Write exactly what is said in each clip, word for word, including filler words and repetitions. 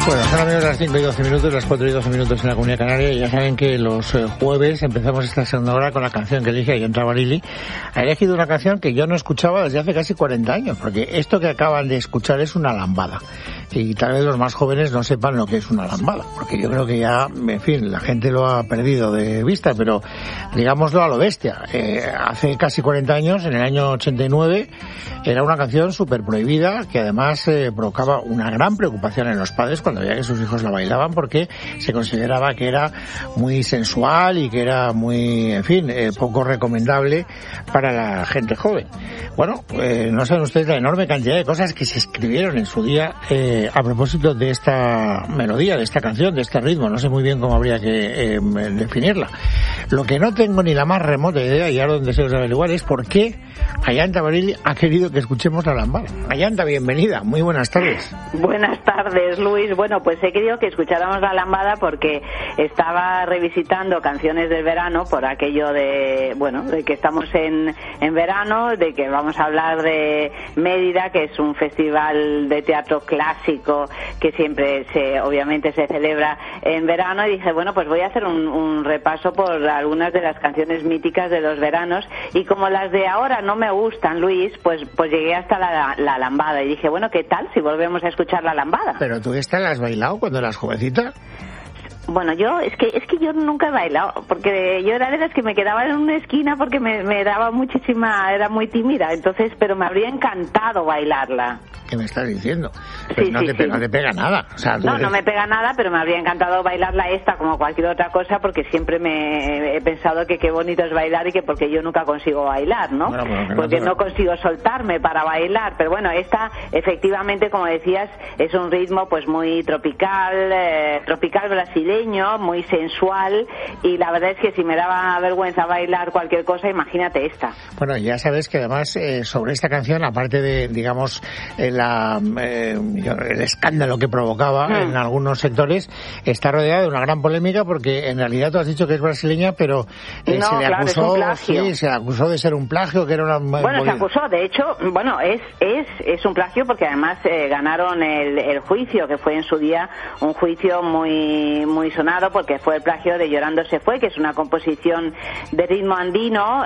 Bueno, son amigos las cinco y doce minutos, las cuatro y doce minutos en la Comunidad Canaria. Ya saben que los eh, jueves empezamos esta segunda hora con la canción que elige Ayanta Barili. Ha elegido una canción que yo no escuchaba desde hace casi cuarenta años, porque esto que acaban de escuchar es una lambada. Y tal vez los más jóvenes no sepan lo que es una lambada, porque yo creo que ya, en fin, la gente lo ha perdido de vista, pero digámoslo a lo bestia. Eh, hace casi cuarenta años, en el año ochenta y nueve, era una canción súper prohibida, que además eh, provocaba una gran preocupación en los padres cuando veía que sus hijos la bailaban, porque se consideraba que era muy sensual y que era muy, en fin, eh, poco recomendable para la gente joven. Bueno, eh, no saben ustedes la enorme cantidad de cosas que se escribieron en su día eh, a propósito de esta melodía, de esta canción, de este ritmo. No sé muy bien cómo habría que eh, definirla. Lo que no tengo ni la más remota idea, y ahora donde se os averiguar, es por qué Ayanta Barili ha querido que escuchemos la lambada. Ayanta, bienvenida, muy buenas tardes. Buenas tardes, Luis. Bueno, pues he querido que escucháramos la lambada porque estaba revisitando canciones del verano por aquello de, bueno, de que estamos en, en verano, de que vamos a hablar de Mérida, que es un festival de teatro clásico que siempre se, obviamente se celebra en verano, y dije, bueno, pues voy a hacer un, un repaso por algunas de las canciones míticas de los veranos, y como las de ahora no me gustan, Luis, pues pues llegué hasta la, la lambada y dije, bueno, ¿qué tal si volvemos a escuchar la lambada? Pero tú esta la has bailado cuando eras jovencita. Bueno, yo, es que es que yo nunca he bailado, porque yo era de las que me quedaba en una esquina porque me, me daba muchísima, era muy tímida, entonces, pero me habría encantado bailarla. ¿Qué me estás diciendo? Pues sí, no, sí, te, sí. no te pega nada. O sea, no, eres... no me pega nada, pero me habría encantado bailarla esta como cualquier otra cosa, porque siempre me he pensado que qué bonito es bailar y que porque yo nunca consigo bailar, ¿no? Bueno, bueno, porque no, te... no consigo soltarme para bailar, pero bueno, esta efectivamente, como decías, es un ritmo pues muy tropical, eh, tropical brasileño, muy sensual, y la verdad es que si me daba vergüenza bailar cualquier cosa, imagínate esta. Bueno, ya sabes que además eh, sobre esta canción, aparte de, digamos, eh, la, eh, el escándalo que provocaba mm. en algunos sectores, está rodeada de una gran polémica, porque en realidad tú has dicho que es brasileña, pero eh, no, se le claro, acusó, es un plagio. Sí, se le acusó de ser un plagio, que era una... Bueno, se acusó, de hecho, bueno, es es es un plagio porque además eh, ganaron el, el juicio, que fue en su día un juicio muy muy sonado, porque fue el plagio de Llorando se fue, que es una composición de ritmo andino,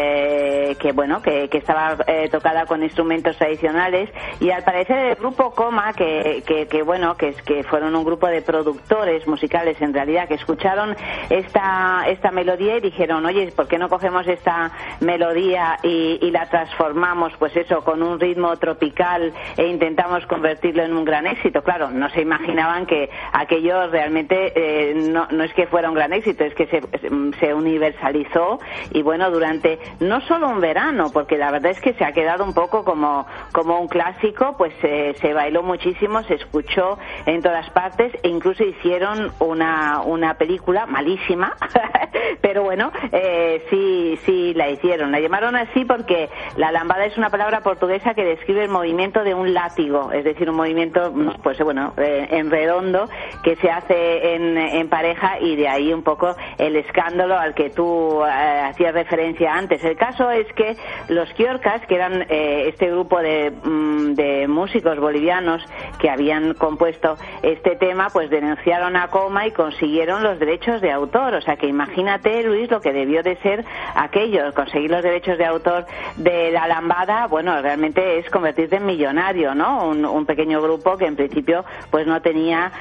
eh, que bueno, que, que estaba eh, tocada con instrumentos tradicionales, y al parecer el grupo Coma, que, que, que bueno, que, que fueron un grupo de productores musicales en realidad, que escucharon esta esta melodía y dijeron, oye, ¿por qué no cogemos esta melodía y, y la transformamos, pues eso, con un ritmo tropical e intentamos convertirlo en un gran éxito? Claro, no se imaginaban que aquello realmente eh, no, no es que fuera un gran éxito, es que se, se universalizó, y bueno, durante no solo un verano, porque la verdad es que se ha quedado un poco como, como un clásico, pues eh, se bailó muchísimo, se escuchó en todas partes, e incluso hicieron una, una película malísima, pero bueno, eh, sí, sí la hicieron. La llamaron así porque la lambada es una palabra portuguesa que describe el movimiento de un látigo, es decir, un movimiento, pues bueno, eh, en redondo, que se hace en, en pareja, y de ahí un poco el escándalo al que tú eh, hacías referencia antes. El caso es que los Quiorcas, que eran eh, este grupo de, mm, de músicos bolivianos que habían compuesto este tema, pues denunciaron a Coma y consiguieron los derechos de autor. O sea que imagínate, Luis, lo que debió de ser aquello, conseguir los derechos de autor de la lambada. Bueno, realmente es convertirte en millonario, ¿no? Un, un pequeño grupo que en principio pues no tenía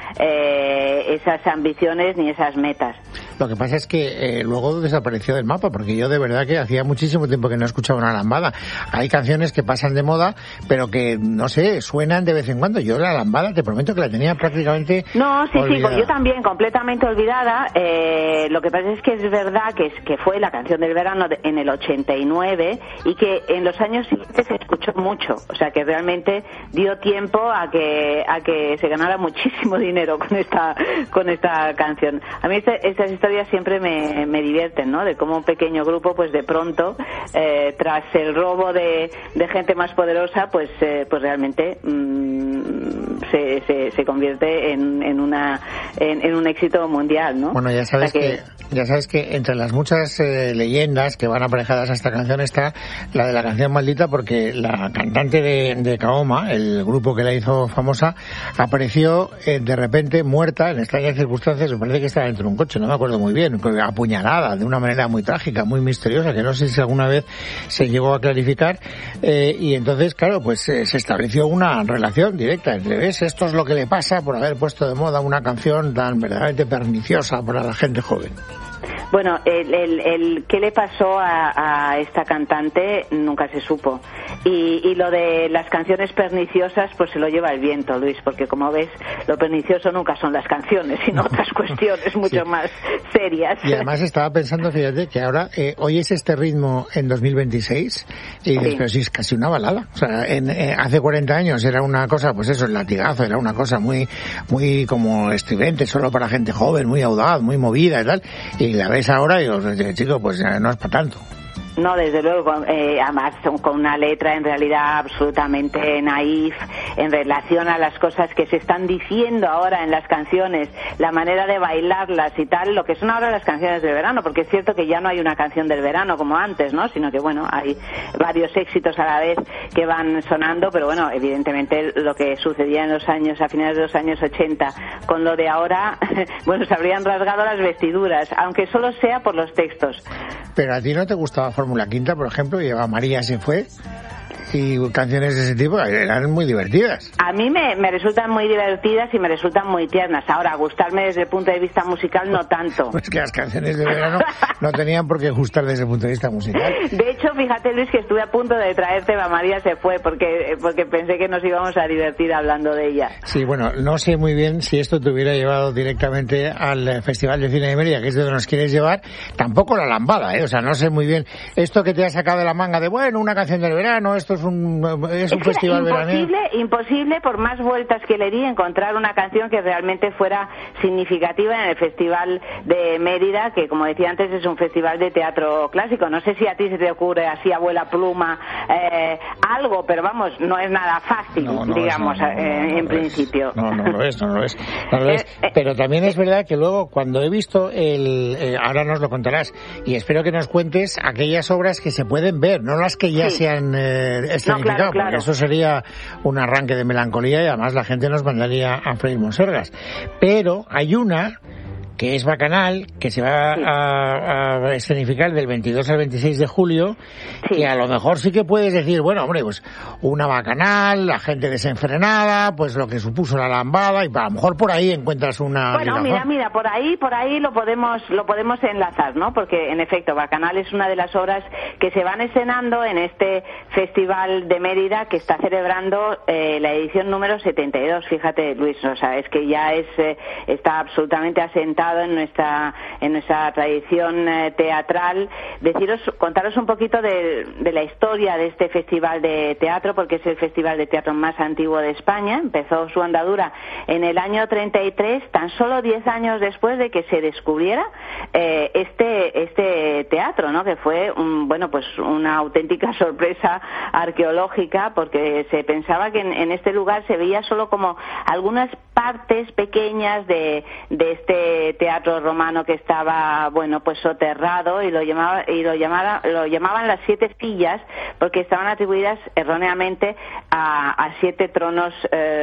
eh, esas ambiciones ni esas metas. Lo que pasa es que eh, luego desapareció del mapa, porque yo de verdad que hacía muchísimo tiempo que no escuchaba una lambada. Hay canciones que pasan de moda, pero que, no sé, suenan de vez en cuando. Yo la lambada, te prometo que la tenía prácticamente No, sí, olvidada. sí, pues yo también, completamente olvidada. Eh, lo que pasa es que es verdad que, es, que fue la canción del verano de, en el ochenta y nueve, y que en los años siguientes se escuchó mucho. O sea, que realmente dio tiempo a que a que se ganara muchísimo dinero con esta con esta canción. A mí este, estas historias siempre me, me divierten, ¿no? De cómo un pequeño grupo, pues de pronto, eh, tras el robo de, de gente más poderosa, pues eh, pues realmente mmm, se, se, se convierte en, en una en, en un éxito mundial, ¿no? Bueno, ya sabes o sea que, que ya sabes que entre las muchas eh, leyendas que van aparejadas a esta canción está la de la canción maldita, porque la cantante de, de Kaoma, el grupo que la hizo famosa, apareció eh, de repente muerta en extrañas circunstancias. Me parece que estaba dentro de un coche, no me acuerdo muy bien, apuñalada de una manera muy trágica, muy misteriosa, que no sé si alguna vez se llegó a clarificar, eh, y entonces, claro, pues eh, se estableció una relación directa entre, ¿ves? Esto es lo que le pasa por haber puesto de moda una canción tan verdaderamente perniciosa para la gente joven. Bueno, el, el, el qué le pasó a, a esta cantante nunca se supo. Y, y lo de las canciones perniciosas, pues se lo lleva el viento, Luis, porque como ves, lo pernicioso nunca son las canciones, sino otras cuestiones mucho sí. más serias. Y además estaba pensando, fíjate, que ahora eh, oyes este ritmo en dos mil veintiséis y dices, sí. pero sí, es casi una balada. O sea, en, eh, hace cuarenta años era una cosa, pues eso, el latigazo, era una cosa muy, muy como estridente, solo para gente joven, muy audaz, muy movida y tal. Y la ves ahora y digo, chico, pues no es para tanto. No, desde luego, eh, además con una letra en realidad absolutamente naif en relación a las cosas que se están diciendo ahora en las canciones, la manera de bailarlas y tal, lo que son ahora las canciones del verano, porque es cierto que ya no hay una canción del verano como antes, ¿no? Sino que, bueno, hay varios éxitos a la vez que van sonando, pero bueno, evidentemente lo que sucedía en los años, a finales de los años ochenta, con lo de ahora, bueno, se habrían rasgado las vestiduras, aunque solo sea por los textos. Pero a ti no te gustaba Fórmula Quinta, por ejemplo, y Eva María se fue, y canciones de ese tipo eran muy divertidas. A mí me, me resultan muy divertidas y me resultan muy tiernas. Ahora, gustarme desde el punto de vista musical no tanto. Pues que las canciones de verano no tenían por qué gustar desde el punto de vista musical. De hecho, fíjate, Luis, que estuve a punto de traerte Eva María se fue, porque porque pensé que nos íbamos a divertir hablando de ella. Sí, bueno, no sé muy bien si esto te hubiera llevado directamente al Festival de Cine de Mérida, que es donde nos quieres llevar. Tampoco la lambada, ¿eh? O sea, no sé muy bien esto que te ha sacado de la manga de, bueno, una canción del verano, esto es un, es un es festival veraniego. Imposible, imposible, por más vueltas que le di, encontrar una canción que realmente fuera significativa en el Festival de Mérida, que como decía antes es un festival de teatro clásico. No sé si a ti se te ocurre así, abuela pluma, eh, algo, pero vamos, no es nada fácil, no, no digamos, es, no, no, eh, no, en no principio. Es. No, no lo es, no lo es. No lo es. Pero también es verdad que luego, cuando he visto el... Eh, ahora nos lo contarás, y espero que nos cuentes aquellas obras que se pueden ver, no las que ya sí. se han eh, escenificado, no, claro, claro. Porque eso sería un arranque de melancolía y además la gente nos mandaría a freír monsergas. Pero hay una que es Bacanal, que se va sí. a, a escenificar del veintidós al veintiséis de julio, sí. que a lo mejor sí que puedes decir, bueno, hombre, pues una Bacanal, la gente desenfrenada, pues lo que supuso la lambada, y a lo mejor por ahí encuentras una... Bueno, ligazón. mira, mira, por ahí, por ahí lo podemos, lo podemos enlazar, ¿no? Porque, en efecto, Bacanal es una de las obras que se van escenando en este Festival de Mérida, que está celebrando eh, la edición número setenta y dos. Fíjate, Luis, o sea, es que ya es eh, está absolutamente asentado en nuestra en nuestra tradición eh, teatral. Deciros, contaros un poquito de, de la historia de este festival de teatro, porque es el festival de teatro más antiguo de España. Empezó su andadura en el año treinta y tres, tan solo diez años después de que se descubriera eh, este este teatro, ¿no? Que fue un, bueno, pues una auténtica sorpresa arqueológica, porque se pensaba que en, en este lugar se veía solo como algunas partes pequeñas de, de este teatro romano que estaba, bueno, pues soterrado, y lo llamaba, y lo llamaba, lo llamaban las siete sillas, porque estaban atribuidas erróneamente a, a siete tronos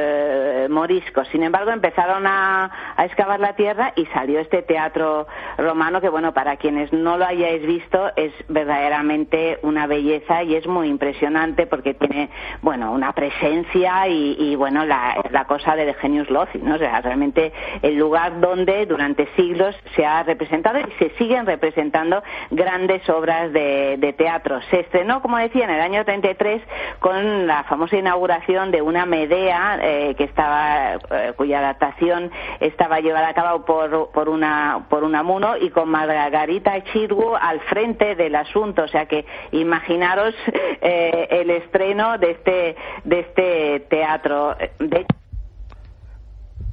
eh, moriscos. Sin embargo, empezaron a, a excavar la tierra y salió este teatro romano que, bueno, para quienes no lo hayáis visto, es verdaderamente una belleza y es muy impresionante, porque tiene, bueno, una presencia y, y bueno, la, la cosa del genius loci, ¿no? O sea, realmente el lugar donde durante siglos se ha representado y se siguen representando grandes obras de, de teatro. Se estrenó, como decía, en el año treinta y tres con la famosa inauguración de una Medea eh, que estaba eh, cuya adaptación estaba llevada a cabo por por una por Unamuno, y con Margarita Xirgu al frente del asunto. O sea que imaginaros eh, el estreno de este de este teatro. De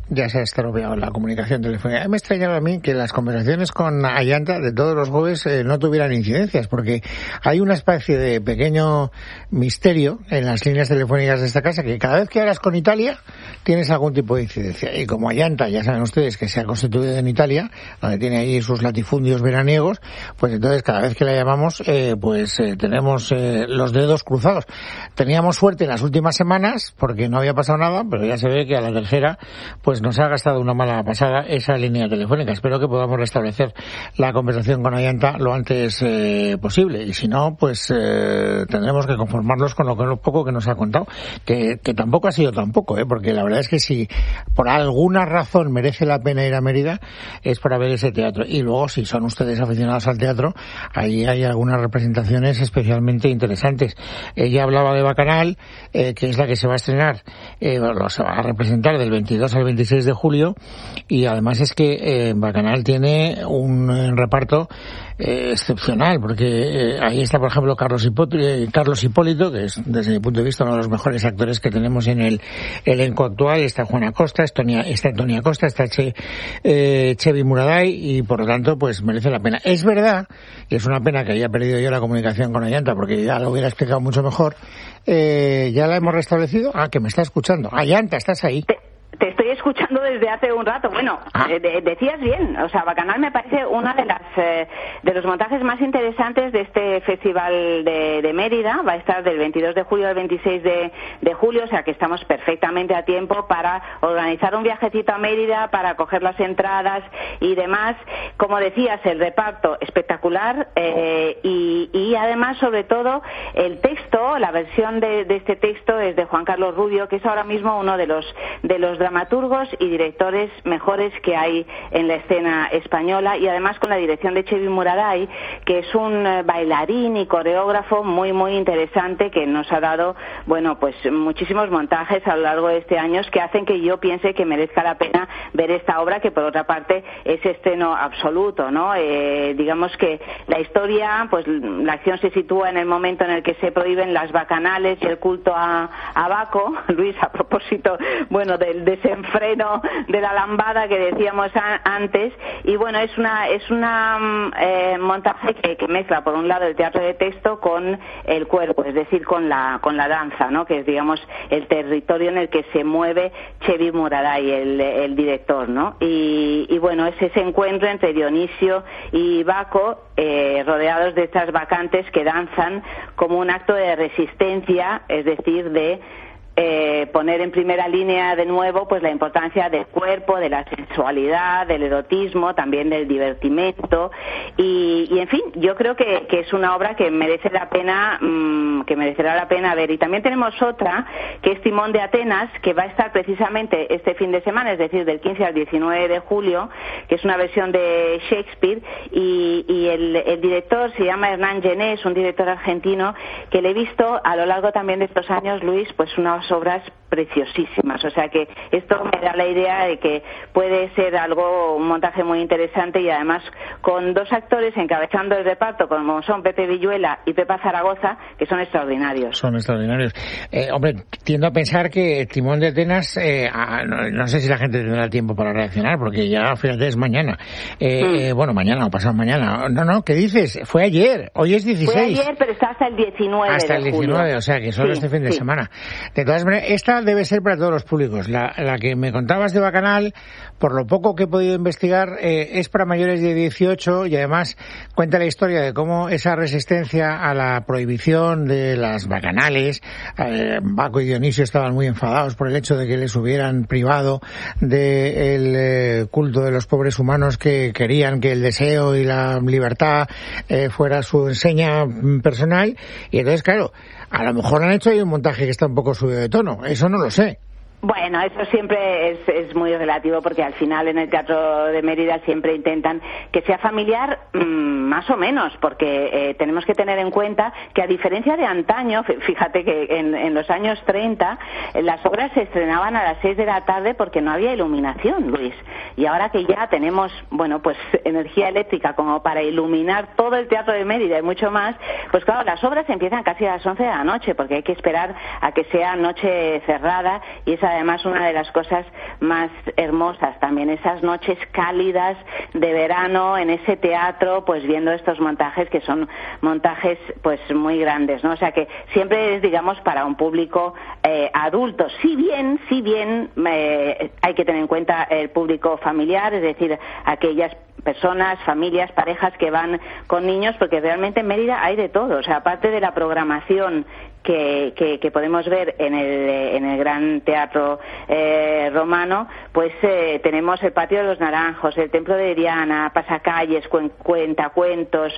ya se ha estropeado la comunicación telefónica. Me extrañaba a mí que las conversaciones con Ayanta de todos los jueves eh, no tuvieran incidencias, porque hay una especie de pequeño misterio en las líneas telefónicas de esta casa, que cada vez que hablas con Italia tienes algún tipo de incidencia. Y como Ayanta, ya saben ustedes que se ha constituido en Italia, donde tiene ahí sus latifundios veraniegos, pues entonces cada vez que la llamamos, eh, pues eh, tenemos eh, los dedos cruzados. Teníamos suerte en las últimas semanas, porque no había pasado nada, pero ya se ve que a la tercera, pues nos ha gastado una mala pasada esa línea telefónica. Espero que podamos restablecer la conversación con Ayanta lo antes eh, posible, y si no, pues eh, tendremos que conformarnos con lo, con lo poco que nos ha contado, que, que tampoco ha sido tampoco, ¿eh? Porque la verdad es que si por alguna razón merece la pena ir a Mérida, es para ver ese teatro. Y luego, si son ustedes aficionados al teatro, ahí hay algunas representaciones especialmente interesantes. Ella hablaba de Bacanal, eh, que es la que se va a estrenar, eh, lo se va a representar del veintidós al veintiséis de julio, y además es que eh, Bacanal tiene un eh, reparto eh, excepcional, porque eh, ahí está, por ejemplo, Carlos Hipólito, eh, Carlos Hipólito, que es, desde mi punto de vista, uno de los mejores actores que tenemos en el elenco actual. Está Juana Costa, está Tonia, está Tonia Costa, está che, eh, Chevi Muraday, y por lo tanto, pues merece la pena. Es verdad, y es una pena que haya perdido yo la comunicación con Ayanta, porque ya lo hubiera explicado mucho mejor. Eh, ¿Ya la hemos restablecido? Ah, que me está escuchando. Ayanta, ¿estás ahí? Te estoy escuchando desde hace un rato. Bueno, ah. de, decías bien. O sea, Bacanal me parece una de las eh, de los montajes más interesantes de este festival de, de Mérida. Va a estar del veintidós de julio al veintiséis de, de julio, o sea que estamos perfectamente a tiempo para organizar un viajecito a Mérida, para coger las entradas y demás. Como decías, el reparto espectacular eh, y, y además, sobre todo, el texto, la versión de, de este texto es de Juan Carlos Rubio, que es ahora mismo uno de los de los dramaturgos y directores mejores que hay en la escena española, y además con la dirección de Chevi Muraday, que es un bailarín y coreógrafo muy muy interesante, que nos ha dado, bueno, pues muchísimos montajes a lo largo de este año que hacen que yo piense que merezca la pena ver esta obra, que por otra parte es estreno absoluto, ¿no? Eh, digamos que la historia, pues la acción se sitúa en el momento en el que se prohíben las bacanales y el culto a, a Baco. Luis, a propósito, bueno, del desenfreno de la lambada que decíamos a, antes, y bueno, es una es una eh, montaje que, que mezcla por un lado el teatro de texto con el cuerpo, es decir, con la con la danza, ¿no? Que es, digamos, el territorio en el que se mueve Chevi Muraday, el, el director, ¿no? Y, y bueno, es ese encuentro entre Dionisio y Baco, eh, rodeados de estas bacantes que danzan como un acto de resistencia, es decir, de Eh, poner en primera línea de nuevo pues la importancia del cuerpo, de la sensualidad, del erotismo, también del divertimento, y, y en fin, yo creo que, que es una obra que merece la pena, mmm, que merecerá la pena ver. Y también tenemos otra, que es Timón de Atenas, que va a estar precisamente este fin de semana, es decir, del quince al diecinueve de julio, que es una versión de Shakespeare, y, y el, el director se llama Hernán Genés, un director argentino que le he visto a lo largo también de estos años, Luis, pues unas obras preciosísimas, o sea que esto me da la idea de que puede ser algo, un montaje muy interesante, y además con dos actores encabezando el reparto, como son Pepe Villuela y Pepa Zaragoza, que son extraordinarios. Son extraordinarios. Eh, hombre, tiendo a pensar que Timón de Atenas, eh, no, no sé si la gente tendrá tiempo para reaccionar, porque ya, fíjate, es mañana. Eh, mm. eh, bueno, mañana o pasado mañana. No, no, ¿qué dices? Fue ayer, hoy es dieciséis. Fue ayer, pero está hasta el diecinueve Hasta de el diecinueve, julio. O sea que solo sí, este fin de sí. semana. De todas maneras, esta debe ser para todos los públicos. La, la que me contabas de Bacanal, por lo poco que he podido investigar, eh, es para mayores de dieciocho, y además cuenta la historia de cómo esa resistencia a la prohibición de las bacanales, eh, Baco y Dionisio estaban muy enfadados por el hecho de que les hubieran privado del eh, culto de los pobres humanos, que querían que el deseo y la libertad eh, fuera su enseña personal, y entonces, claro, a lo mejor han hecho ahí un montaje que está un poco subido de tono, eso no lo sé. Bueno, eso siempre es, es muy relativo, porque al final en el Teatro de Mérida siempre intentan que sea familiar, mmm, más o menos, porque eh, tenemos que tener en cuenta que, a diferencia de antaño, fíjate que en, en los años treinta las obras se estrenaban a las seis de la tarde porque no había iluminación, Luis, y ahora que ya tenemos, bueno, pues energía eléctrica como para iluminar todo el Teatro de Mérida y mucho más, pues claro, las obras empiezan casi a las once de la noche, porque hay que esperar a que sea noche cerrada, y esa además una de las cosas más hermosas también, esas noches cálidas de verano en ese teatro, pues viendo estos montajes que son montajes pues muy grandes, ¿no? O sea que siempre es, digamos, para un público eh, adulto, si bien, si bien eh, hay que tener en cuenta el público familiar, es decir, aquellas personas, familias, parejas que van con niños, porque realmente en Mérida hay de todo, o sea, aparte de la programación que, que, que podemos ver en el, en el Gran Teatro eh, Romano, pues eh, tenemos el Patio de los Naranjos, el Templo de Diana, pasacalles, cuen, cuentacuentos,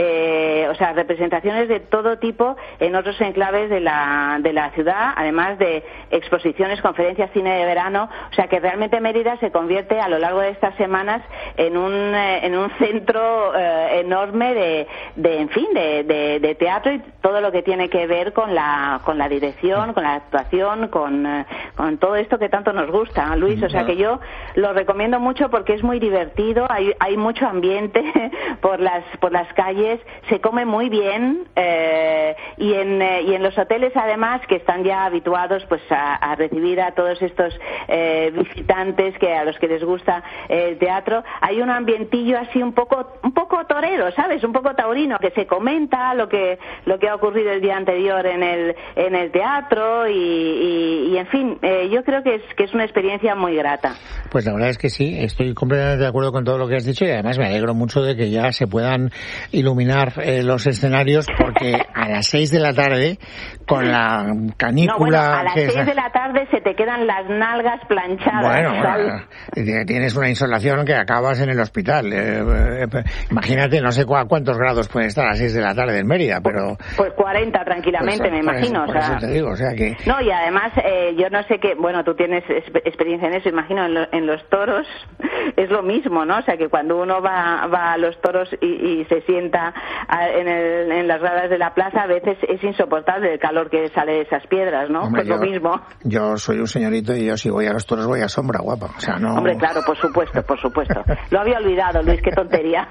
eh, o sea, representaciones de todo tipo en otros enclaves de la, de la ciudad, además de exposiciones, conferencias, cine de verano, o sea que realmente Mérida se convierte a lo largo de estas semanas en un, eh, en un centro eh, enorme de, de, en fin, de, de, de teatro y todo lo que tiene que ver con la La, con la dirección, con la actuación, con, eh, con todo esto que tanto nos gusta, Luis. O sea que yo lo recomiendo mucho porque es muy divertido, hay, hay mucho ambiente por las por las calles, se come muy bien eh, y en eh, y en los hoteles además que están ya habituados pues a, a recibir a todos estos eh, visitantes que a los que les gusta el teatro, hay un ambientillo así un poco un poco torero, ¿sabes? Un poco taurino, que se comenta lo que lo que ha ocurrido el día anterior en el El, en el teatro y, y, y en fin, eh, yo creo que es que es una experiencia muy grata. Pues la verdad es que sí, estoy completamente de acuerdo con todo lo que has dicho y además me alegro mucho de que ya se puedan iluminar eh, los escenarios porque a las seis de la tarde con la canícula... No, bueno, a las seis es... de la tarde se te quedan las nalgas planchadas. Bueno, bueno, tienes una insolación que acabas en el hospital. Eh, eh, imagínate, no sé cu cuántos grados pueden estar a las seis de la tarde en Mérida, pero... Pues cuarenta tranquilamente, pues, me imagino. Por o sea... eso te digo, o sea que... No, y además, eh, yo no sé qué... Bueno, tú tienes experiencia en eso, imagino, en, lo, en los toros es lo mismo, ¿no? O sea, que cuando uno va, va a los toros y, y se sienta a, en, el, en las gradas de la plaza, a veces es insoportable el calor que sale de esas piedras, ¿no? Hombre, pues yo, lo mismo. Yo soy un señorito y yo si voy a los toros voy a sombra, guapa. O sea, no... Hombre, claro, por supuesto, por supuesto. Lo había olvidado, Luis, qué tontería.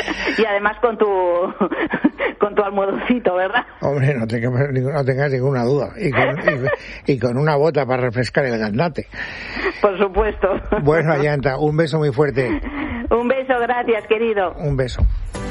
Y además con tu con tu almohadoncito, ¿verdad? Hombre, no tengas, no tengas ninguna duda. Y con, y, y con una bota para refrescar el gaznate. Por supuesto. Bueno, Ayanta, un beso muy fuerte. Un beso, gracias, querido. Un beso.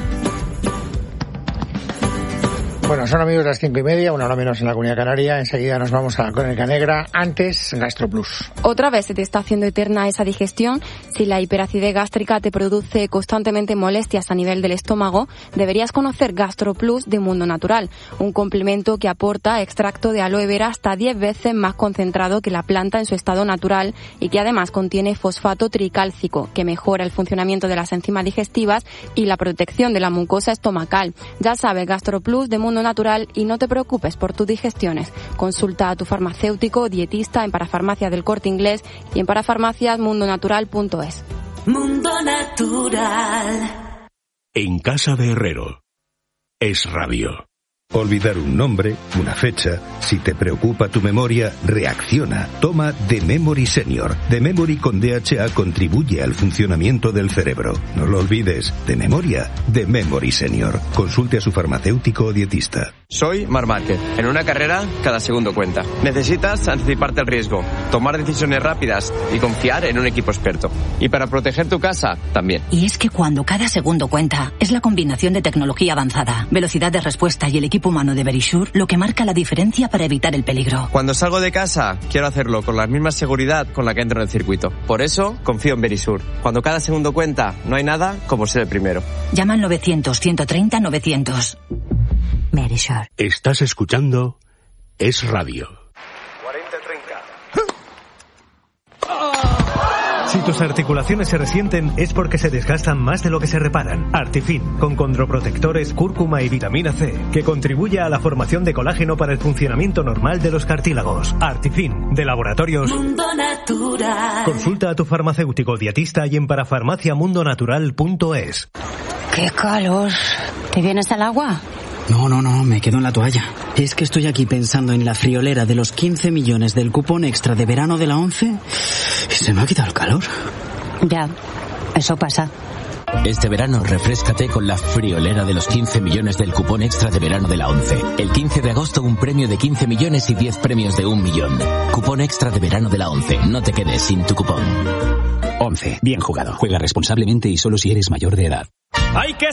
Bueno, son amigos las cinco y media, una hora menos en la Comunidad Canaria. Enseguida nos vamos a la Crónica Negra. Antes, GastroPlus. Otra vez se te está haciendo eterna esa digestión. Si la hiperacidez gástrica te produce constantemente molestias a nivel del estómago, deberías conocer GastroPlus de Mundo Natural, un complemento que aporta extracto de aloe vera hasta diez veces más concentrado que la planta en su estado natural y que además contiene fosfato tricálcico, que mejora el funcionamiento de las enzimas digestivas y la protección de la mucosa estomacal. Ya sabes, GastroPlus de Mundo Natural, y no te preocupes por tus digestiones. Consulta a tu farmacéutico o dietista en Parafarmacia del Corte Inglés y en parafarmacias mundo natural punto es. Mundo Natural. En casa de Herrero. Es Radio. Olvidar un nombre, una fecha. Si te preocupa tu memoria, reacciona. Toma The Memory Senior. The Memory con D H A contribuye al funcionamiento del cerebro. No lo olvides. De memoria, The Memory Senior. Consulte a su farmacéutico o dietista. Soy Mar Márquez. En una carrera, cada segundo cuenta. Necesitas anticiparte al riesgo, tomar decisiones rápidas y confiar en un equipo experto. Y para proteger tu casa, también. Y es que cuando cada segundo cuenta, es la combinación de tecnología avanzada, velocidad de respuesta y el equipo humano de Verisure lo que marca la diferencia para evitar el peligro. Cuando salgo de casa, quiero hacerlo con la misma seguridad con la que entro en el circuito. Por eso, confío en Verisure. Cuando cada segundo cuenta, no hay nada como ser el primero. Llama al novecientos, ciento treinta, novecientos. Verisure. Estás escuchando Es Radio. cuarenta treinta. Si tus articulaciones se resienten es porque se desgastan más de lo que se reparan. Artifin, con condroprotectores, cúrcuma y vitamina C, que contribuye a la formación de colágeno para el funcionamiento normal de los cartílagos. Artifin, de Laboratorios Mundo Natural. Consulta a tu farmacéutico dietista y en parafarmacia mundo natural punto es. ¡Qué calor! ¿Te vienes al agua? No, no, no, me quedo en la toalla. Es que estoy aquí pensando en la friolera de los quince millones del cupón extra de verano de la ONCE y se me ha quitado el calor. Ya, eso pasa. Este verano refréscate con la friolera de los quince millones del cupón extra de verano de la ONCE. El quince de agosto un premio de quince millones y diez premios de un millón. Cupón extra de verano de la ONCE. No te quedes sin tu cupón. ONCE. Bien jugado. Juega responsablemente y solo si eres mayor de edad. ¡Hay que